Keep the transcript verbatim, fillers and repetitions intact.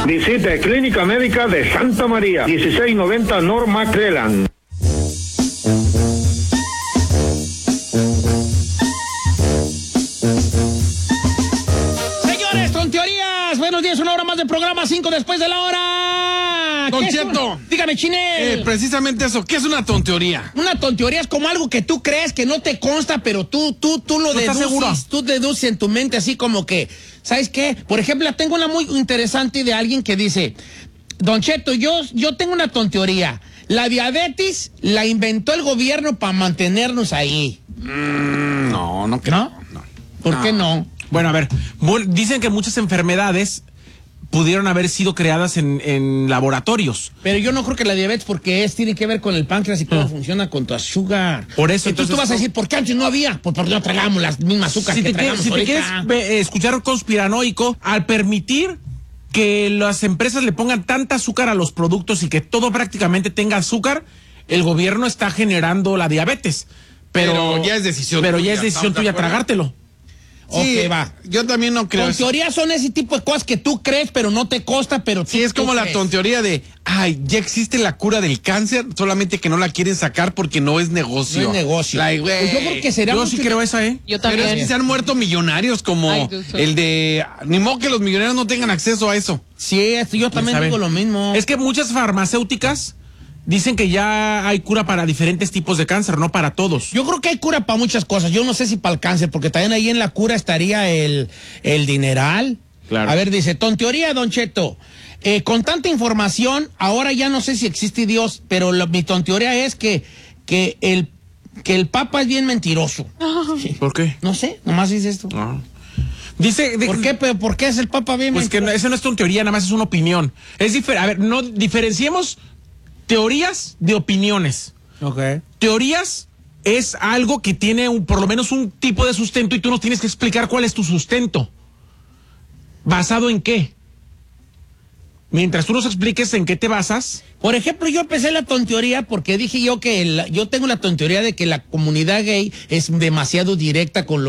Visite Clínica Médica de Santa María, dieciséis noventa North McClellan. Señores, con teorías, buenos días, una hora más de programa, cinco después de la hora. Don Cheto. Dígame, Chinel. Eh, precisamente eso, ¿qué es una tonteoría? Una tonteoría es como algo que tú crees que no te consta, pero tú, tú, tú lo ¿No estás seguro? deduces, tú deduces en tu mente así como que, ¿sabes qué? Por ejemplo, tengo una muy interesante de alguien que dice, Don Cheto, yo, yo tengo una tonteoría. La diabetes la inventó el gobierno para mantenernos ahí. Mm, no, no creo. ¿No? No. ¿Por No. qué no? Bueno, a ver, bu- dicen que muchas enfermedades pudieron haber sido creadas en, en laboratorios. Pero yo no creo que la diabetes, porque es, tiene que ver con el páncreas y cómo Ah. funciona con tu azúcar. Por eso, Entonces, tú entonces, vas a no. decir, ¿por qué antes no había? Pues porque no tragamos las mismas azúcar Si que te, quieres, tragamos si te ahorita. quieres eh, escuchar conspiranoico, al permitir que las empresas le pongan tanta azúcar a los productos y que todo prácticamente tenga azúcar, el gobierno está generando la diabetes. Pero, Pero ya es decisión Pero tuya, ya es decisión ¿estamos de tuya acuerdo? tragártelo. Sí, Ok, va. yo también no creo Con eso. teoría son ese tipo de cosas que tú crees, pero no te consta, pero tú Sí, es como tú la crees. tontería de, ay, ya existe la cura del cáncer, solamente que no la quieren sacar porque no es negocio. No es negocio. Like, güey. Pues yo creo que sería Yo mucho- sí creo esa, ¿eh? Yo Pero también. es que se han muerto millonarios como Ay, Dios mío. el de... Ni modo que los millonarios no tengan acceso a eso. Sí, esto yo también sabe? digo lo mismo. Es que muchas farmacéuticas dicen que ya hay cura para diferentes tipos de cáncer, no para todos. Yo creo que hay cura para muchas cosas. Yo no sé si para el cáncer, porque también ahí en la cura estaría el, el dineral. Claro. A ver, dice, tonteoría, Don Cheto. Eh, con tanta información, ahora ya no sé si existe Dios, pero lo- mi tonteoría es que, que, el, que el Papa es bien mentiroso. Sí. ¿Por qué? No sé, nomás dice esto. Ah. Dice... de- ¿Por qué? Pero ¿por qué es el Papa bien Pues que no, mentiroso? esa no es tonteoría, nada más es una opinión. Es diferente. A ver, no diferenciemos teorías de opiniones. Ok. Teorías es algo que tiene un, por lo menos un tipo de sustento y tú nos tienes que explicar cuál es tu sustento. ¿Basado en qué? Mientras tú nos expliques en qué te basas. Por ejemplo, yo empecé la tonteoría porque dije yo que el- yo tengo la tonteoría de que la comunidad gay es demasiado directa con lo